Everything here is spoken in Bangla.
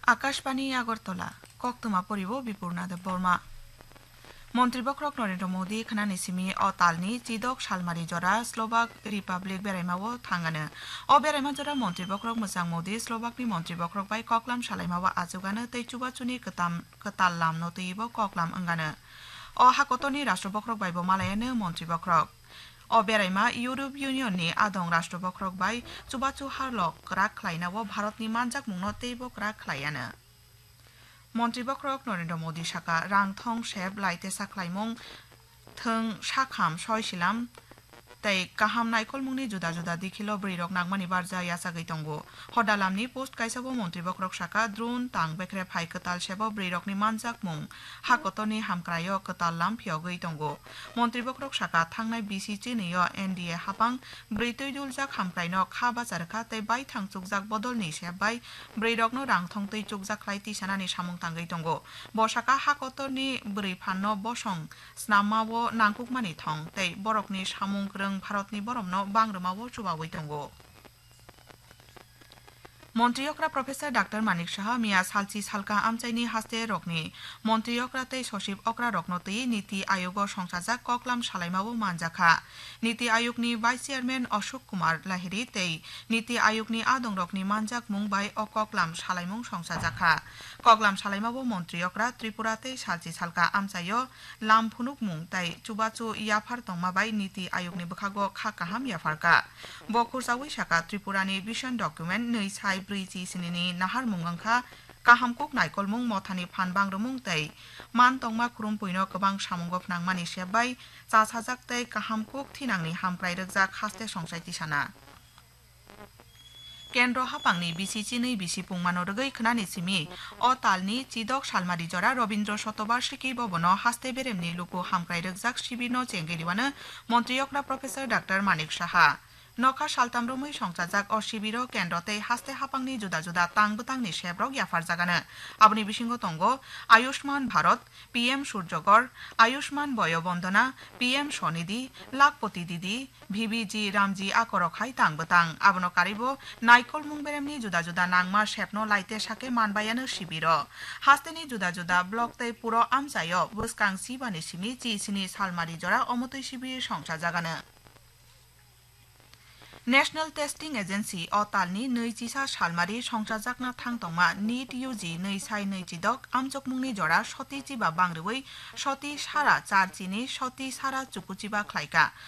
আকাশবাণী আগরতলা কক্তমা পরিব বিপূর্ণা দেব বর্মা মন্ত্রীবক্রক নরেন্দ্র মোদী খানানি সিমি অ তালনি চিদক শালমারি জরা স্লোভাক রিপাবলিক বেড়াইমাও থাঙ্গানো অ বেড়াইমা জরা মন্ত্রীবক্রক মোসাং মোদী স্লোভাকনি মন্ত্রীবক্রক বাই ককলাম শালাইমাও আজুগানো তৈ চুবাচুনি কতাল লাম নতইব ককলাম অঙ্গানো অ হাকতনি রাষ্ট্রবক্রক বাইব মালায়ানো মন্ত্রীবক্রক অ বেড়াইমা ইউরোপ ইউনিয়ননি আদং রাষ্ট্রবক্রক বাই চুবাচু হারলক ক্রাক খ্লাইনাও ভারতনি মানজাক মুংনো তৈব ক্রাক খ্লাইয়ানো মন্ত্রীবক্রক নরেন্দ্র মোদী সাকা রাং থং সেব লাইতে সাख्लाइमं थों साखाम सयसिलाम तै काहाम नायखल मुंनि जुदा जुदा दिखिलो ब्रैरक नागमानि बारजा यासागै तंगो हदालामनि पोस्ट काइसाबो मन्त्रीबक्रक साका द्रोन तां बेख्रे फाइ कताल सेबो ब्रैरकनि मानजाक मुं हाकतनि हामक्रायो कताल लाम फियागै तंगो मन्त्रीबक्रक साका थांनाय बिसिचि नियो एनडीए हापां ब्रैतै दुलजाक हामक्राइनो खा बाजारखा तै बाय थां चुकजाक बदलनि सेबाय ब्रैरकनो रांथं तै चुकजाक ख्लाइ तिसानानि सामुं तांगै तंगो बसाका हाकतनि ब्रै फाननो बसं स्नामावो नांकुकमानि थं तै बरकनि सामुं ग्रों भारतनि बरमनो बांग्रोमावो चुबावै तंगो मन्त्रियकरा प्रफेसर डाक्टर मानिक साहा मिया सालची सालका आमचाइनि हास्ते रकनि मन्त्रियकरा तै सचिव अक्रा रकनतै नीति आयोग संसाजाक ककलाम सालाइमावो मानजाखा नीति आयोगनि भाइस चेयारमैन अशोक कुमार लाहिरी तै नीति आयोगनि आदं रकनि मानजाक मुं बाय अककलाम सालाइमुं संसाजाखा ककलाम सालाइमावो मन्त्रियकरा त्रिपुरा तै सालची सालका आमचायो लाम फुनुक मुं तै चुबाचु याफार तंमा बाय नीति आयोगनि बखागो खा काहाम याफारका बखुरजावै साका त्रिपुरानि विजन डकुमेन्ट नै साइ ब्रैजि सिनिनि नाहार मुंगांखा काहामकुक नायकलमुं मथानि फान बांग्रमुं तै मान तंमा खुरुमपुइनो गोबां सामुंगफ नांमानि सेबबाय चासाजाक तै काहामकुक थिनांनि हामक्राइ रोगजाक हास्ते संसायति साना केन्द्र हापांनि बिसिचि नै बिसिपुं मानरगै खनानि सिमि अ तालनि चिदक शालमारि जरा रवीन्द्र शतबार्षिकी भवन हास्ते बेरेमनि लुकु हामक्राइ रोगजाक शिबिरनो चेंगेरिवानो मन्त्रियकरा प्रफेसर डाक्टर मानिक साहा नखा सालतामरमै संसाजाक अ शिबिर केन्द्रतै हास्ते हापांनि जुदा जुदा तांबतांनि सेब्रक याफार जागानो आबनि बिसिंग तंगो आयुष्मान भारत पीएम सूर्यगर आयुष्मान बयबन्दना पीएम स्वनिधि लाखपति दिदी ভিভিজি রামজি আকরখাই তাংবতাং আবনো কারিবো নাইকল মুং বেরেমনি जुदा जुदा नांगमा सेपनो लाइते साके मानबायानो शिबिर हास्तेनि जुदा जुदा ब्लक तै पुरो आमजायो बुसकां सिबानि सिमि चिसिनि सालमारि जरा अमतै शिबिर संसा जागानो नेशनल टेस्टिं एजेन्सि अ तालनि नैजिसा सालमारि संसाजाकना थांतंमा नीट इउजि नै साइ नैजिदक आमजकमुंनि जरा सति चिबा बांग्रोवै सति सारा चार चिनि सति सारा चुकुचिबा ख्लाइका